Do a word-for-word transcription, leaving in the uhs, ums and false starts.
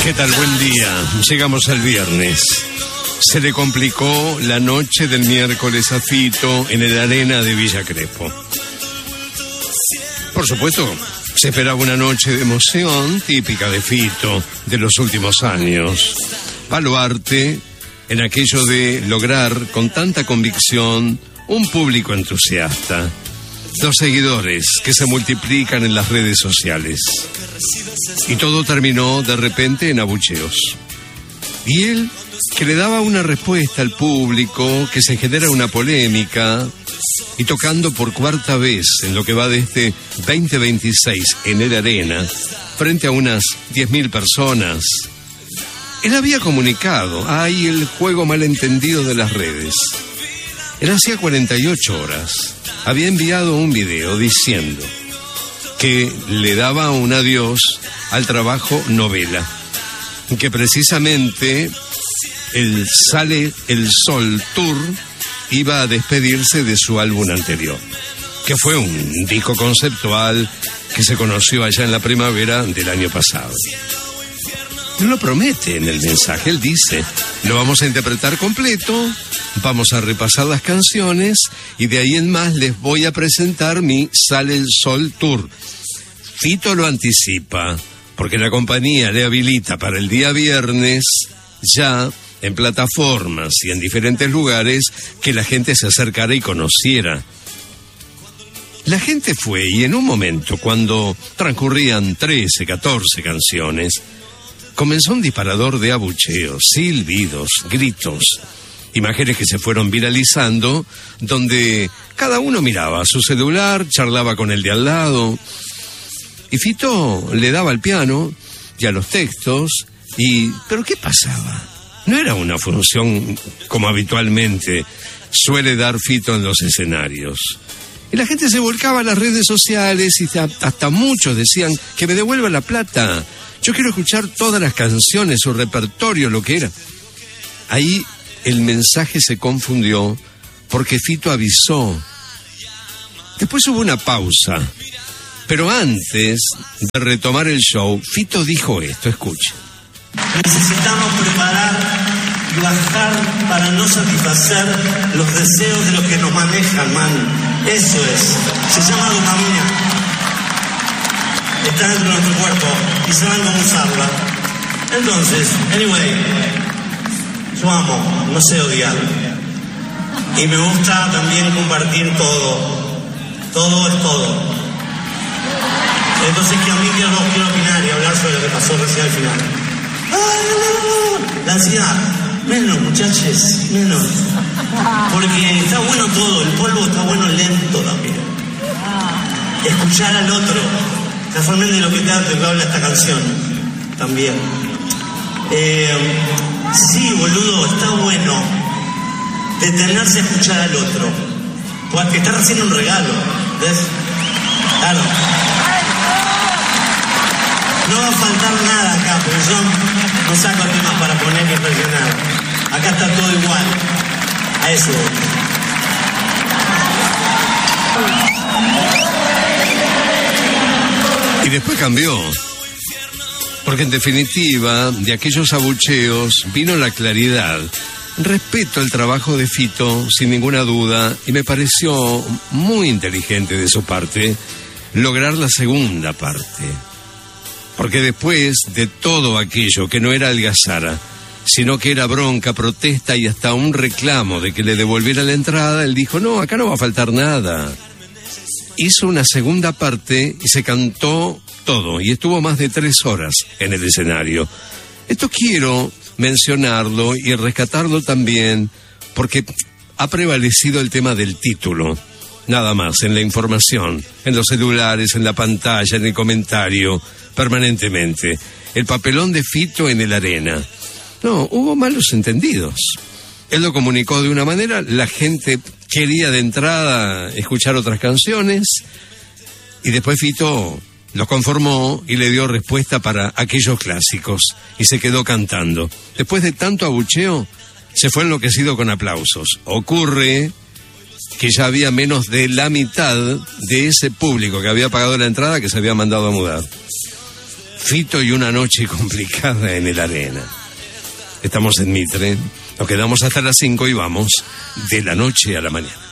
¿Qué tal? Buen día. Llegamos al viernes. Se le complicó la noche del miércoles a Fito en el Arena de Villa Crespo. Por supuesto, se esperaba una noche de emoción típica de Fito de los últimos años. Baluarte en aquello de lograr con tanta convicción un público entusiasta. Los seguidores que se multiplican en las redes sociales. Y todo terminó de repente en abucheos. Y él, que le daba una respuesta al público, que se genera una polémica, y tocando por cuarta vez en lo que va de este veinte veintiséis en el Arena, frente a unas diez mil personas, él había comunicado, hay el juego malentendido de las redes. Él hacía cuarenta y ocho horas había enviado un video diciendo que le daba un adiós al trabajo novela, que precisamente el Sale el Sol Tour iba a despedirse de su álbum anterior, que fue un disco conceptual que se conoció allá en la primavera del año pasado. No lo promete en el mensaje, él dice, lo vamos a interpretar completo, vamos a repasar las canciones y de ahí en más les voy a presentar mi Sale el Sol Tour. Fito lo anticipa, porque la compañía le habilita para el día viernes, ya en plataformas y en diferentes lugares, que la gente se acercara y conociera. La gente fue y en un momento, cuando transcurrían trece, catorce canciones, comenzó un disparador de abucheos, silbidos, gritos, imágenes que se fueron viralizando, donde cada uno miraba su celular, charlaba con el de al lado, y Fito le daba al piano y a los textos, y ¿pero qué pasaba? No era una función como habitualmente suele dar Fito en los escenarios. Y la gente se volcaba a las redes sociales y hasta muchos decían que me devuelva la plata. Yo quiero escuchar todas las canciones, su repertorio, lo que era. Ahí el mensaje se confundió porque Fito avisó. Después hubo una pausa. Pero antes de retomar el show, Fito dijo esto, escuche. Necesitamos preparar y bajar para no satisfacer los deseos de los que nos manejan, man. Eso es. Se llama dopamina. Está dentro de nuestro cuerpo y saben cómo usarla. Entonces, anyway, yo amo, no sé odiar. Y me gusta también compartir todo. Todo es todo. Entonces, que a mí quiero, quiero opinar y hablar sobre lo que pasó recién al final. La ansiedad, menos muchachos, menos. Porque está bueno todo, el polvo está bueno lento también. Escuchar al otro, casualmente de lo que te habla esta canción, también. Eh, sí, boludo, está bueno detenerse a escuchar al otro. Porque te estás haciendo un regalo, ¿ves? Claro. No va a faltar nada acá, pero yo no saco temas para poner y impresionar. Acá está todo igual. A eso. Y después cambió. Porque en definitiva, de aquellos abucheos vino la claridad. Respeto el trabajo de Fito, sin ninguna duda, y me pareció muy inteligente de su parte lograr la segunda parte. Porque después de todo aquello que no era algazara, sino que era bronca, protesta y hasta un reclamo de que le devolviera la entrada, él dijo, no, acá no va a faltar nada. Hizo una segunda parte y se cantó todo, y estuvo más de tres horas en el escenario. Esto quiero mencionarlo y rescatarlo también, porque ha prevalecido el tema del título. Nada más, en la información, en los celulares, en la pantalla, en el comentario, permanentemente. El papelón de Fito en el Arena. No, hubo malos entendidos. Él lo comunicó de una manera, la gente quería de entrada escuchar otras canciones, y después Fito lo conformó y le dio respuesta para aquellos clásicos, y se quedó cantando. Después de tanto abucheo, se fue enloquecido con aplausos. Ocurre que ya había menos de la mitad de ese público que había pagado la entrada que se había mandado a mudar. Fito y una noche complicada en el Arena. Estamos en Mitre, nos quedamos hasta las cinco y vamos de la noche a la mañana.